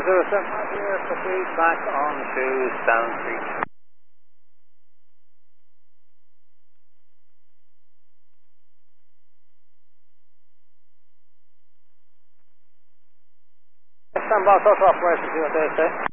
proceed back on to Stone Street. Stand by, total operations, you what they say.